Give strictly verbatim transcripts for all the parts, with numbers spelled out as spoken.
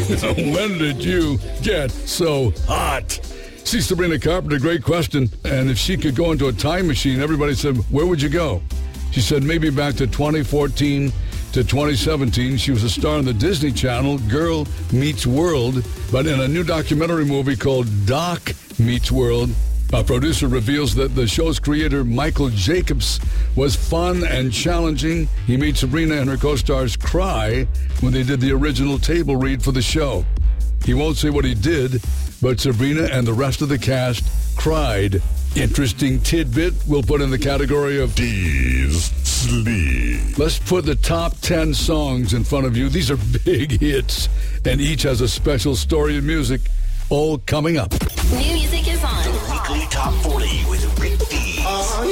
When did you get so hot? See, Sabrina Carpenter, great question. And if she could go into a time machine, everybody said, where would you go? She said maybe back to twenty fourteen to twenty seventeen. She was a star on the Disney Channel, Girl Meets World. But in a new documentary movie called Doc Meets World, a producer reveals that the show's creator, Michael Jacobs, was fun and challenging. He made Sabrina and her co-stars cry when they did the original table read for the show. He won't say what he did, but Sabrina and the rest of the cast cried. Interesting tidbit we'll put in the category of D's Sleep. Let's put the top ten songs in front of you. These are big hits, and each has a special story and music, all coming up. New music is on. The weekly Top forty with Rick Dees. Oh,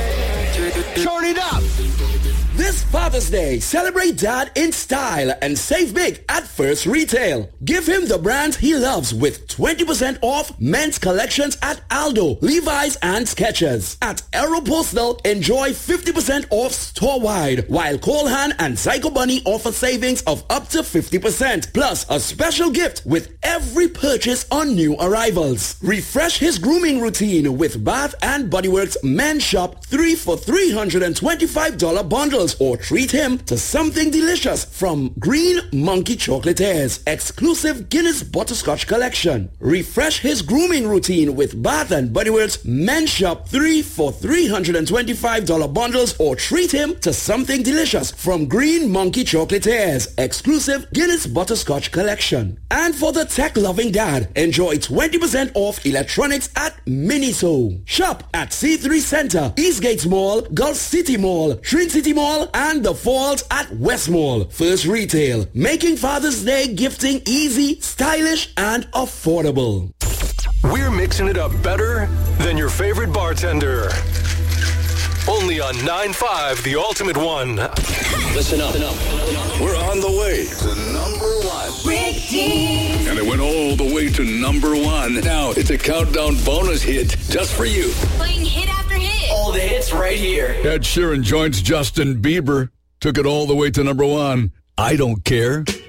yeah. Turn it up. This Father's Day, celebrate Dad in style and save big at First Retail. Give him the brands he loves with twenty percent off men's collections at Aldo, Levi's, and Skechers. At Aeropostale, enjoy fifty percent off store-wide, while Colehan and Psycho Bunny offer savings of up to fifty percent, plus a special gift with every purchase on new arrivals. Refresh his grooming routine with Bath and Body Works Men's Shop three for three hundred twenty-five dollars bundles, or treat him to something delicious from Green Monkey Chocolatiers exclusive Guinness Butterscotch Collection. Refresh his grooming routine with Bath and Body Works Men's Shop three for three hundred twenty-five dollars bundles, or treat him to something delicious from Green Monkey Chocolatiers exclusive Guinness Butterscotch Collection. And for the tech-loving dad, enjoy twenty percent off electronics at Miniso. Shop at C three Center, Eastgate Mall, Gulf City Mall, Trin City Mall, and the Falls at West Mall. First Retail, making Father's Day gifting easy, stylish, and affordable. We're mixing it up better than your favorite bartender. Only on nine five, the ultimate one. Listen up. We're on the way to number one. Rick Dees. And it went all the way to number one. Now it's a countdown bonus hit just for you. Playing hit after hit. All the hits right here. Ed Sheeran joins Justin Bieber. Took it all the way to number one. I Don't Care.